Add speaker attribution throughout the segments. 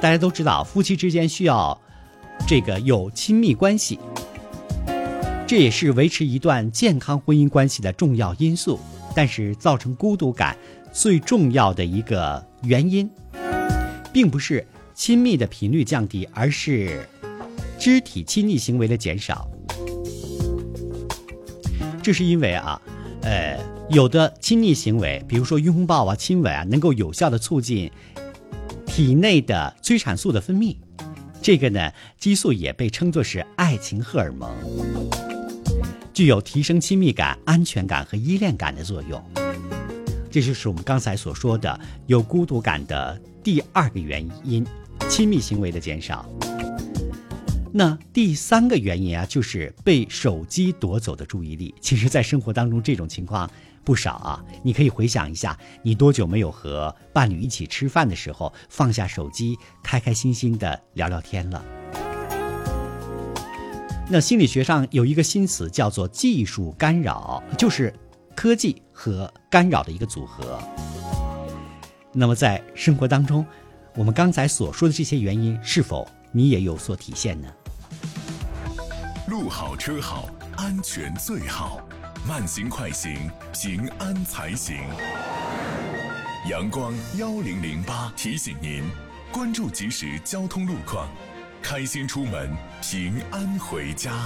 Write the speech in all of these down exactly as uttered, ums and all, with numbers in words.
Speaker 1: 大家都知道，夫妻之间需要这个有亲密关系，这也是维持一段健康婚姻关系的重要因素。但是造成孤独感最重要的一个原因，并不是亲密的频率降低，而是肢体亲密行为的减少。这是因为啊，呃，有的亲密行为，比如说拥抱啊、亲吻啊，能够有效的促进体内的催产素的分泌。这个呢，激素也被称作是爱情荷尔蒙，具有提升亲密感、安全感和依恋感的作用。这就是我们刚才所说的有孤独感的第二个原因，亲密行为的减少。那第三个原因啊，就是被手机夺走的注意力。其实在生活当中这种情况不少啊，你可以回想一下，你多久没有和伴侣一起吃饭的时候放下手机，开开心心的聊聊天了。那心理学上有一个新词叫做技术干扰，就是科技和干扰的一个组合。那么在生活当中，我们刚才所说的这些原因，是否你也有所体现呢？
Speaker 2: 路好车好，安全最好，慢行快行，平安才行。阳光一零零八提醒您，关注即时交通路况，开心出门，平安回家。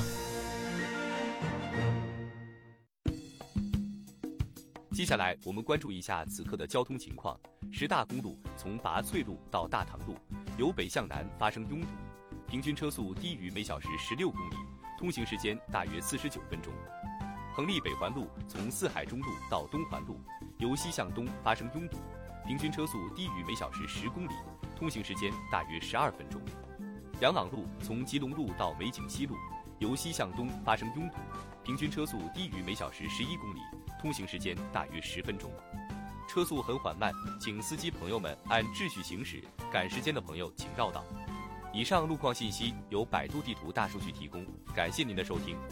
Speaker 3: 接下来我们关注一下此刻的交通情况。十大公路从拔萃路到大塘路，由北向南发生拥堵，平均车速低于每小时十六公里，通行时间大约四十九分钟。横沥北环路从四海中路到东环路，由西向东发生拥堵，平均车速低于每小时十公里，通行时间大约十二分钟。杨朗路从吉隆路到美景西路，由西向东发生拥堵，平均车速低于每小时十一公里，通行时间大约十分钟。车速很缓慢，请司机朋友们按秩序行驶，赶时间的朋友请绕道。以上路况信息由百度地图大数据提供，感谢您的收听。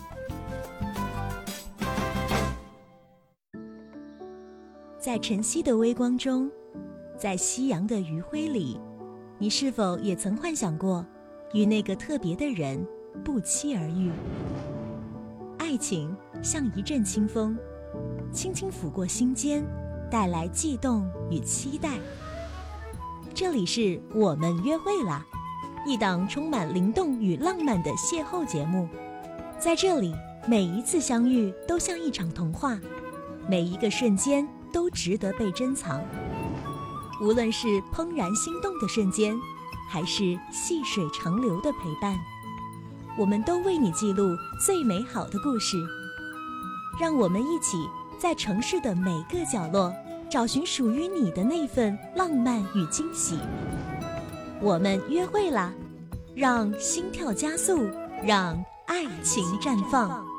Speaker 4: 在晨曦的微光中，在夕阳的余晖里，你是否也曾幻想过与那个特别的人不期而遇？爱情像一阵清风，轻轻拂过心间，带来悸动与期待。这里是我们约会啦，一档充满灵动与浪漫的邂逅节目。在这里，每一次相遇都像一场童话，每一个瞬间都值得被珍藏。无论是怦然心动的瞬间，还是细水长流的陪伴，我们都为你记录最美好的故事。让我们一起在城市的每个角落找寻属于你的那份浪漫与惊喜。我们约会啦，让心跳加速，让爱情绽放。